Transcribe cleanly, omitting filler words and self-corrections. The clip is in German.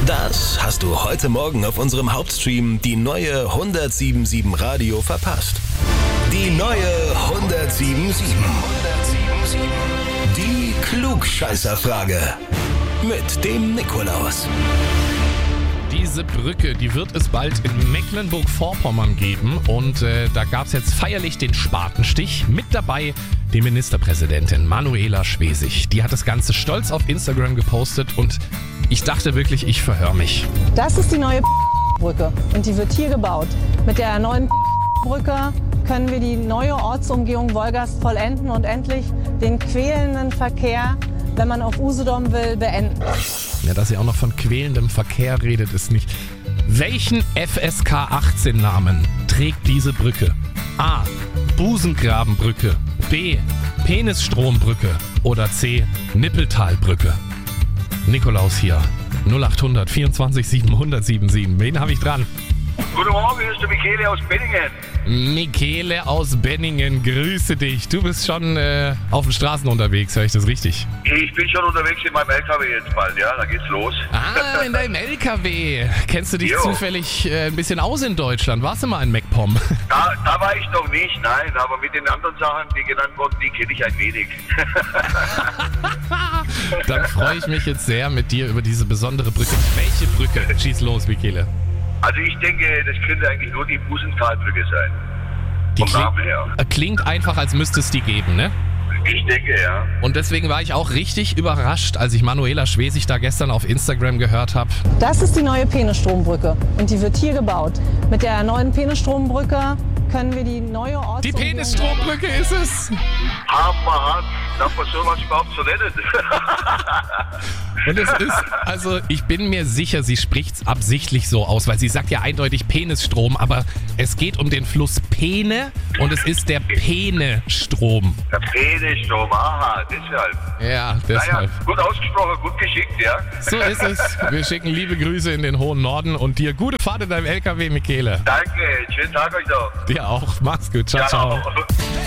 Das hast du heute Morgen auf unserem Hauptstream die neue 107.7 Radio verpasst. Die neue 107.7. Die Klugscheißerfrage. Mit dem Nikolaus. Diese Brücke, die wird es bald in Mecklenburg-Vorpommern geben und da gab es jetzt feierlich den Spatenstich. Mit dabei die Ministerpräsidentin Manuela Schwesig. Die hat das Ganze stolz auf Instagram gepostet und ich dachte wirklich, ich verhöre mich. Das ist die neue Brücke und die wird hier gebaut. Mit der neuen Brücke können wir die neue Ortsumgehung Wolgast vollenden und endlich den quälenden Verkehr, wenn man auf Usedom will, beenden. Ja, dass sie auch noch von quälendem Verkehr redet, ist nicht. Welchen FSK 18 Namen trägt diese Brücke? A. Busengrabenbrücke. B. Penisstrombrücke. Oder C. Nippeltalbrücke. Nikolaus hier. 0800 24 777. Wen habe ich dran? Guten Morgen, hier ist der Michele aus Benningen. Michele aus Benningen, grüße dich. Du bist schon auf den Straßen unterwegs, höre ich das richtig? Ich bin schon unterwegs in meinem LKW jetzt bald, ja, da geht's los. Ah, in deinem LKW. Kennst du dich Jo. zufällig ein bisschen aus in Deutschland? Warst du mal in MacPom? Da war ich noch nicht, nein, aber mit den anderen Sachen, die genannt wurden, die kenne ich ein wenig. Dann freue ich mich jetzt sehr mit dir über diese besondere Brücke. Welche Brücke? Schieß los, Michele. Also ich denke, das könnte eigentlich nur die Busentalbrücke sein. Die Vom Namen her. klingt einfach, als müsste es die geben, ne? Ich denke, ja. Und deswegen war ich auch richtig überrascht, als ich Manuela Schwesig da gestern auf Instagram gehört habe. Das ist die neue Penisstrombrücke und die wird hier gebaut. Mit der neuen Penisstrombrücke können wir die neue Ortsumgehung... Die Penisstrombrücke ist es! Hammerhart, darf man sowas überhaupt so nennen? Und es ist, also ich bin mir sicher, sie spricht's absichtlich so aus, weil sie sagt ja eindeutig Penisstrom, aber es geht um den Fluss Peene und es ist der Peenestrom. Der Penisstrom, aha, deshalb. Ja, Naja, deshalb. gut ausgesprochen, gut geschickt, ja. So ist es. Wir schicken liebe Grüße in den hohen Norden und dir gute Fahrt in deinem LKW, Michele. Danke, schönen Tag euch noch. Dir auch. Mach's gut. Ciao, ciao.